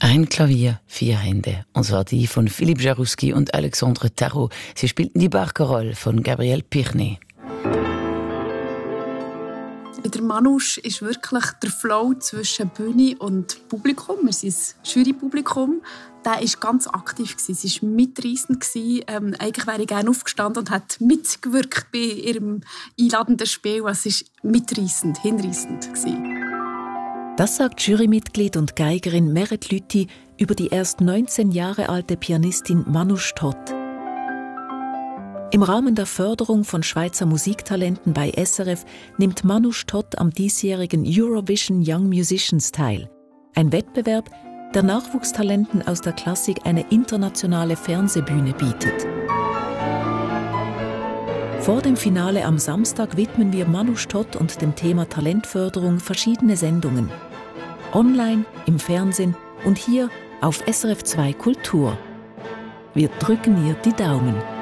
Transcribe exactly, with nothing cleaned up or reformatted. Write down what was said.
Ein Klavier, vier Hände. Und zwar die von Philippe Jarouski und Alexandre Tarot. Sie spielten die Barcarolle von Gabriel Pirné. Bei der Manouche ist wirklich der Flow zwischen Bühne und Publikum. Wir sind ein Jurypublikum. Der war ganz aktiv. Sie war mitreissend. Ähm, eigentlich wäre ich gerne aufgestanden und hätte mitgewirkt bei ihrem einladenden Spiel. Es war mitreissend, hinreissend. Das sagt Jurymitglied und Geigerin Meret Lüthi über die erst neunzehn Jahre alte Pianistin Manouche Todt. Im Rahmen der Förderung von Schweizer Musiktalenten bei S R F nimmt Manouche Todt am diesjährigen Eurovision Young Musicians teil. Ein Wettbewerb, der Nachwuchstalenten aus der Klassik eine internationale Fernsehbühne bietet. Vor dem Finale am Samstag widmen wir Manouche Todt und dem Thema Talentförderung verschiedene Sendungen. Online, im Fernsehen und hier auf S R F zwei Kultur. Wir drücken ihr die Daumen.